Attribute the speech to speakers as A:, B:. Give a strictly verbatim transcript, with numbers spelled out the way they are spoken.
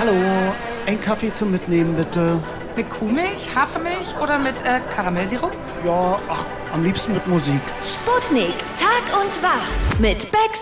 A: Hallo, ein Kaffee zum Mitnehmen, bitte.
B: Mit Kuhmilch, Hafermilch oder mit äh, Karamellsirup?
A: Ja, ach, am liebsten mit Musik.
C: Sputnik, Tag und Wach mit Becks